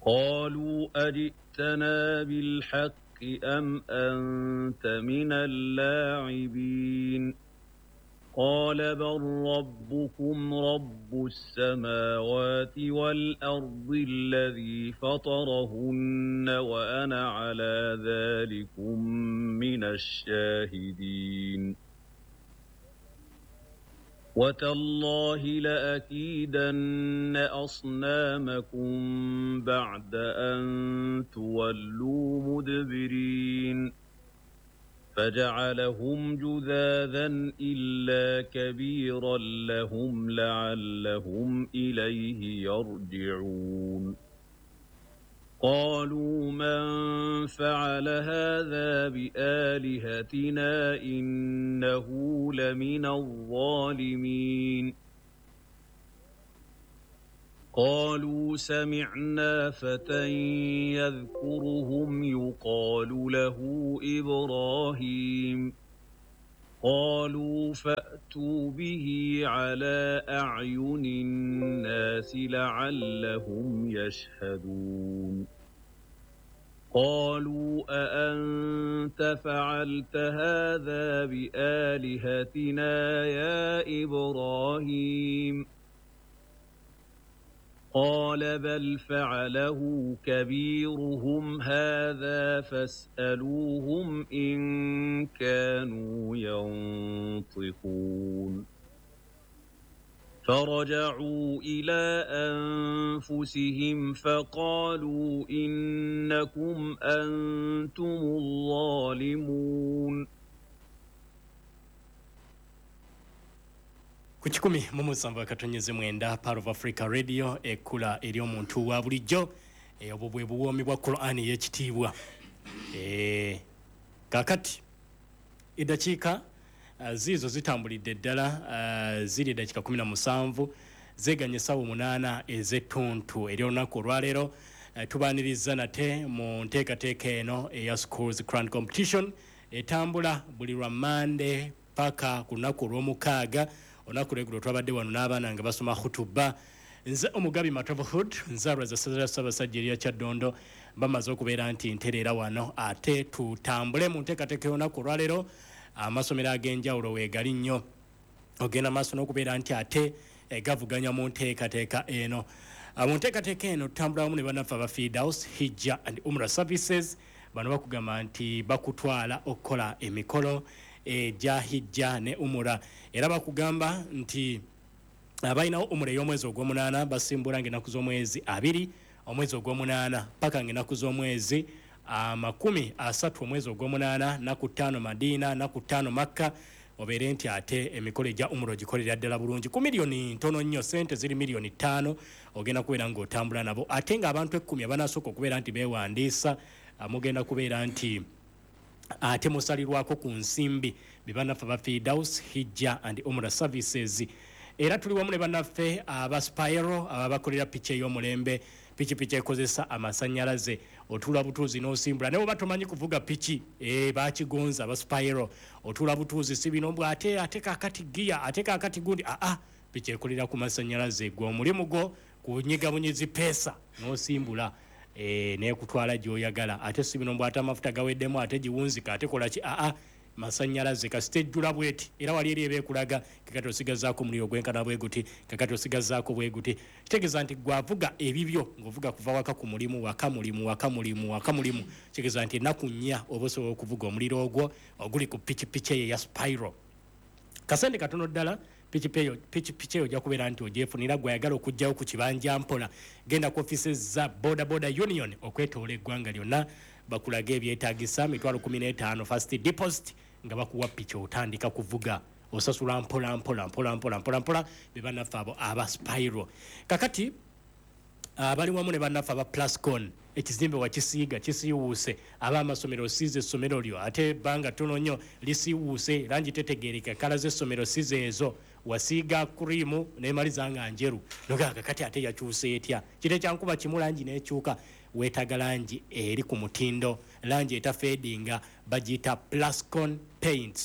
قالوا أجئتنا بالحق أم أنت من اللاعبين قال بل ربكم رب السماوات والأرض الذي فطرهن وأنا على ذلكم من الشاهدين وتالله لأكيدن أصنامكم بعد أن تولوا مدبرين فجعلهم جذاذا إلا كبيرا لهم لعلهم إليه يرجعون قالوا من فعل هذا بآلهتنا إنه لمن الظالمين قالوا سمعنا فتى يذكرهم يقال له إبراهيم قالوا فأتوا به على أعين الناس لعلهم يشهدون قالوا أأنت فعلت هذا بآلهتنا يا إبراهيم قال بل فعله كبيرهم هذا فاسألوهم إن كانوا ينطقون فرجعوا إلى أنفسهم فقالوا إنكم أنتم الظالمون ku 107.9 Part of Africa Radio ekula eri omuntu wa bulijjo obwo bwe buwoomi bwa Qur'an y'ekitiibwa kakati edakiika zizo zitambulidde ddala ziri dakika 17 zeganye sawo 8 ez'ettuntu eri olunaku olwaleero tubaaniriza nate mu nteekateeka eno eya Schools Crown Competition etambula buli lwa Monday paka ku lunaku olw'omukaaga olunaku lwegulo twabadde wano n'abaana nga basoma khutuba nze omugabi Matovohood nzaalwa za Ssaabasajja erya Kyaddondo bamaze okubeera nti ntereera wano ate tutambule mu nteekateeka y'olunaku olwaleero amasomero ag'enjawulo weegali nnyo ogenda maaso n'okubeera nti ate gavuganya mu nteekateeka eno mu nteekateeka eno tutambula wamu ne bannaffe aba Firdaus Hijja and Umrah Services bano bakugamba nti bakutwala okukola emikolo egya Hijja ne Umrah era bakugamba nti abalinawo Umrah ey'omwezi ogw'omunaana basimbula ng'ennaku z'omwezi 2 omwezi ogw'omunaana paka ng'ennaku z'omwezi 30 omwezi ogw'omunaana naku 5 Madina naku 5 Makka obeere nti ate emikolo egya Umrah gikolera ddala bulungi ku miliyoni ntono nnyo sente ziri miliyoni 5 ogenda kubeera ng'otambula nabo ate ng'abantu 10 abanasooka okubeera nti beewandiisa mugenda kubeera nti ate musalirwako ku nsimbi bibannaffe aba Firdaus Hijja and Umrah Services era tuli wamu ne bannaffe aba Spyro ababakolera piki ey'omulembe piki ekozesa amasannyalaze otula butuuzi n'osimbula naye oba tomanyi kuvuga piki baakigonza aba Spyro otula butuuzi si bino mbw ate kakati giya ate kakati gundi piki ekolera ku masannyalaze gwe omulimu gwo kunyigabunyizi peesa n'osimbula nekutwala gy'oyagala ate si bino mbw ate amafuta gaweddemu ate giwunzika ate kola ki masannyalaze kasitejjula bweti era wali eri ebeekulaga kakati osigazaako omuliro gwenkana bwe guti kakati osigazaako bwe guti kitegeeza nti gwavuga ebibyo ng'ovuga kuva waka ku mulimu waka mulimu kitegeeza nti ennaku 4 oba osobola okuvuga omuliro ogwo oguli ku pikipiki eyo eya Spyro kasente katono ddala pikipiki eyo ojja kubeera nti ogyefunira gwayagala okugjawo ku kibanja mpola genda ku offices za boda union okwetoola eggwanga lyonna bakulaga ebyetaagisa 15,000 first deposit nga bakuwa piki otandika kuvuga osasula mpola be bannaffe abo aba Spyro kakati bali wamu ne bannaffe aba Plascon ekizimbe wakisiiga kisiiwuuse ab'amasomero osiiza essomero lyo ate ebbanga ttono nnyo lisiiwuuse langi tetegeereka kala z'essomero size ezo wasiiga kurimu neemaliza nga njeru nogaa kakati ate yakyusa etya kite kyankuba kimu langi n'ekyuka weetaga langi eri ku mutindo langi etafeedinga bagiyita Plascon Paints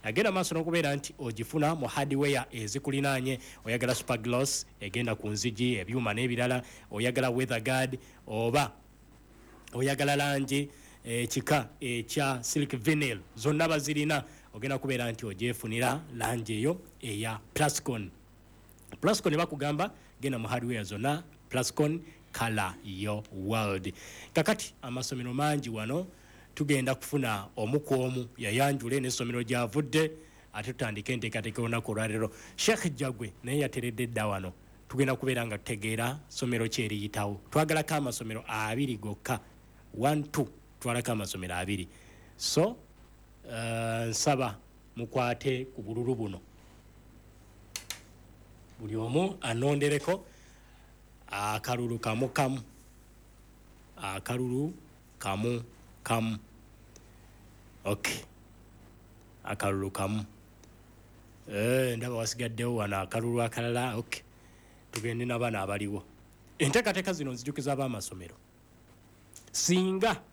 agenda maaso n'okubeera nti ogifuna mu hardware ezikulinaanye. Oyagala supergloss egenda ku nzigi, ebyuma n'ebirala, oyagala weather guard, oba oyagala langi ekika ekya silk vinyl, zonna bazirina. Ogenda kubeera nti ogyefunira langi eyo eya Plascon. Plascon bakugamba genda mu hardware zonna, Plascon color your world. Kakati amasomero mangi wano tugenda kufuna omukomu yayanjule n'essomero gyavudde, ate tutandika enteekateeka olunaku olwaleero. Sheikh Jagwe naye yateredde dda wano, tugenda kubeera nga tutegeera ssomero ki eriyitawo. Twagalako amasomero 2 gokka, 1-2 twalako amasomero 2. So nsaba mukwate ku bululu buno, buli omu anondereko akalulu kamu kamu, akalulu kamu kamu. Okay, akalulu kamu. Ndaba wasigaddewo wano akalulu akalala. Okay, tugende n'abaana abaliwo. Enteekateeka zino nzijukiza ab'amasomero. Singa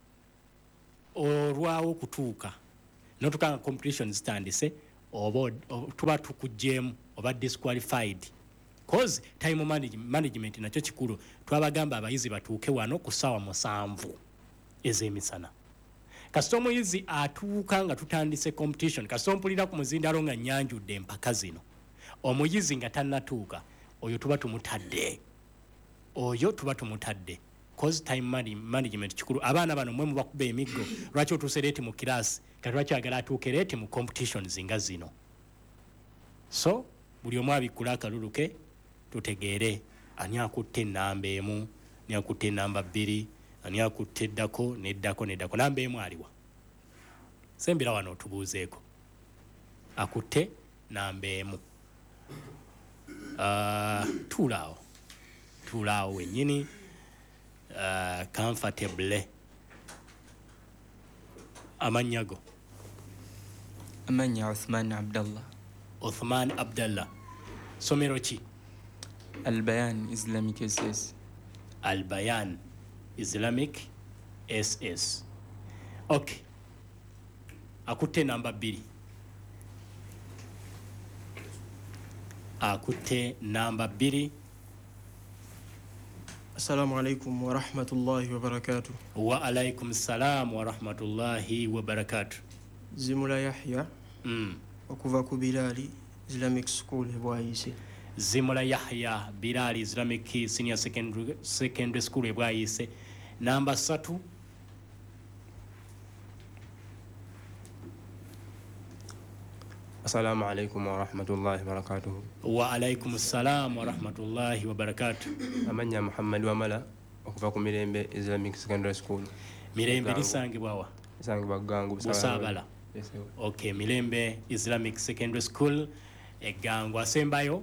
olwawo kutuuka notukanga competition zitandise, oba tuba tukugjeemu oba disqualified, cause time management nakyo kikulu. Twabagamba abayizi batuuke wano ku ssaawa 7 ez'emisana. Kasita omuyizi atuuka nga tutandise competition, kasita ompulira ku muzindaalo nga nnyanjudde empaka zino, omuyizi nga tannatuuka, oyo tuba tumutadde. Cause time management kikulu. Abaana bano mwe mubakuba emiggo, lwaki otuuse leeti mu kiraasi, kati lwaki agala atuuke leeti mu competitions nga zino. So buli omu abikkula akalulu ke, tutegeere ani akutte ennamba 1, ani akutte ennamba 2, ani akutte eddako n'eddako. Namba 1 aliwa? Sembera wano otubuuzeeko. Akutte namba 1. Tuulaawo wennyini. Comfortable. Amanyago. Amanya Uthman Abdallah. Uthman Abdallah. Somero ki? Al-Bayan Islamic SS. Al-Bayan Islamic SS. Okay. Akutte namba 2. Akutte namba 2. Assalamu alaikum wa rahmatullahi wa barakatuh. Wa alaikum salam wa rahmatullahi wa barakatuh. Zimula Yahya okuva ku Bilali Islamic School ebwayise. Zimula Yahya Bilali Islamic Senior Secondary School ebwayise. Namba 3. Assalamu alaikum wa rahmatullahi wa barakatuh. Wa alaikum salam wa rahmatullahi wa barakatuh. Amanya Muhammad Wamala okuva ku Mirembe Islamic Secondary School. Mirembe lisangibwa wa? Lisangibwa Gangu Busabala. Yes, okay, Mirembe Islamic Secondary School Gangu. Asembayo?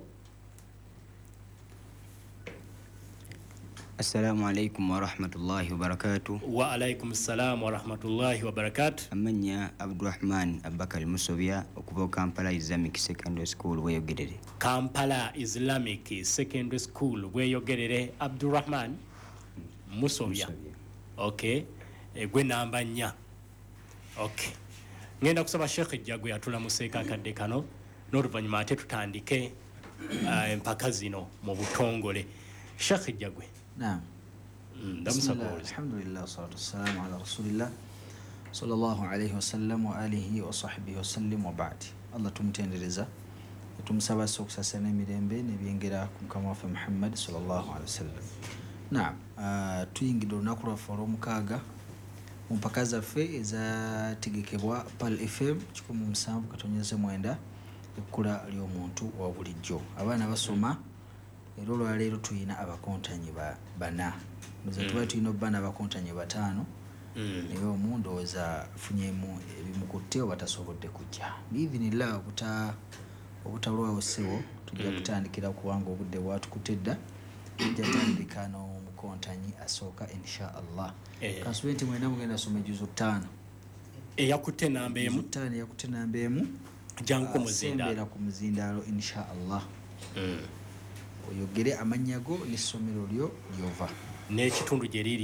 Assalamu alaikum wa rahmatullahi wa barakatuh. Wa alaikum salam wa rahmatullahi wa barakatuh. Amanya Abdurrahman Abakari Musobya okuva Kampala Islamic Secondary School weyogerere. Kampala Islamic Secondary School weyogerere. Abdurrahman Musobya. Okay. Gwe namba 4. Okay. Ngenda kusaba Sheikh Jagwe atulamuseeka akadde kano n'oluvannyuma ate tutandike empaka zino mu butongole. Sheikh Jagwe. Naam. Alhamdulillah wassalatu wassalamu ala rasulillah sallallahu alayhi wasallam wa alihi wa sahbihi wasallim wa ba'd. Allah tumutendereza, tumusaba sokusasana emirembe nebyengera ku mukama waffe Muhammad sallallahu alayhi wasallam. Naam, tuyingidde olunaku lwaffe olw'omukaaga mu mpaka zaffe ezategekebwa Pal FM 107.9 ekkula ly'omuntu wa bulijjo. Abaana basoma era olwaleero tuyina abakontanyi bana. Muze tuba tuyina obana abakontanyi 5 naye omu ndowooza afunyemu ebimukutte oba tasobodde kujja. Biidhinillah obutalwawo ssebo tujja kutandikira kubanga obudde bwatukutte dda. Tujja tandika n'omukontanyi asooka insha Allah. Kasube nti mwena mugenda soma ejuzu 5. Eyakutte namba 1. 5 eyakutte namba 1. Jangu ku muzindaalo. Sembera ku muzindaalo insha Allah. Oyogere amanyago n'essomero lyo lyova n'ekitundu gye liri.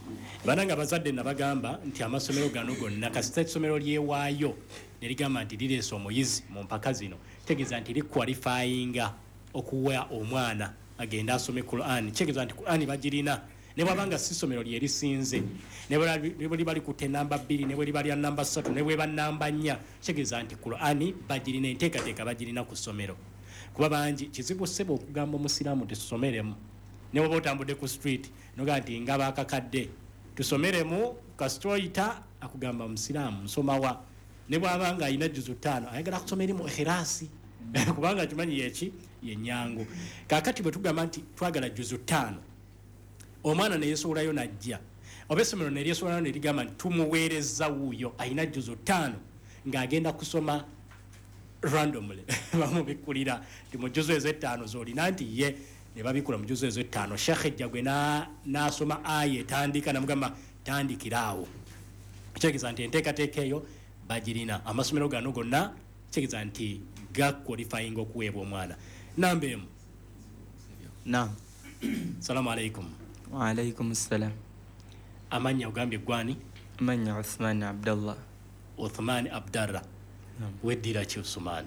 bananga bazadde nabagamba nti amasomero gano gonna kasita essomero lyewaayo ne ligamba nti lireese omuyizi mu mpaka zino kitegeeza nti likwalifayinga okuwa omwana agenda asome Quran. Kitegeeza nti Quran bagirina ne bwabanga si ssomero lye lisinze ne bwe liba likutte namba 2 ne bwe liba lya namba 3 ne bwe ba namba 4 kitegeeza nti Quran bagirina enteekateeka bagirina ku ssomero. Kuba bangi kizibu ssebo okugamba omusiraamu tusomeremu ne bwe otambudde ku street noga nti nga bakakadde tusomeremu kastroita akugamba omusiraamu nsomawa ne bwabanga alina juzu 5 ayagala kusoma erimu ikhirasi kubanga kimanyi yeki yenyangu. Kakati bwe tugamba nti twagala juzu 5 omwana ne yesoolayo najja oba essomero ne lyesoolayo ne ligamba nti tumuweereza wuuyo alina juzu 5 ng'agenda kusoma randomly bamubikulira nti mu juzu eze5 z'olina nti ye ne babikula mu juzu eze5 Sheikh Ejjagwe n'asoma aya etandika namugamba tandikiraawo. Kitegeeza nti enteekateeka eyo bagirina amasomero gano gonna kitegeeza nti gakwalifayinga okuweebwa omwana. Namba emu. Naam. Salamu alaikum. Wa alaikum salam. Amanya ogambye gwani? Amanya Uthman Abdallah. Uthman Abdallah. Weddira ki Uthman?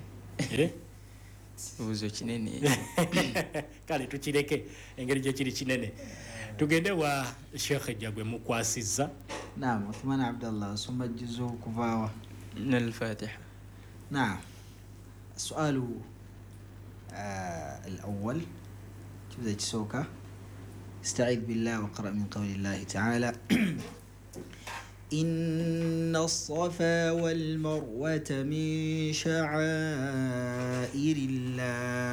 Uzo kinene. Kale tukireke engeri gye kiri kinene. Tugende wa Sheikh Ejjagwe mukwasizza. Naam, Uthman Abdallah soma juzu kuvawa. من الفاتحة. نعم. السؤال الأول تبدأ تسوكا استعيذ بالله وقرأ من قول الله تعالى إن الصفا والمروة من شعائر الله